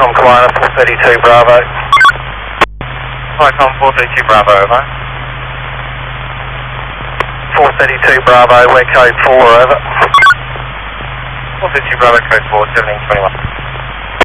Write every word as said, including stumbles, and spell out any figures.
Flycom Kamina, four thirty-two Bravo. Flycom four thirty-two Bravo, over. four thirty-two Bravo, we're code four, over. four thirty-two Bravo, code four, seventeen twenty-one.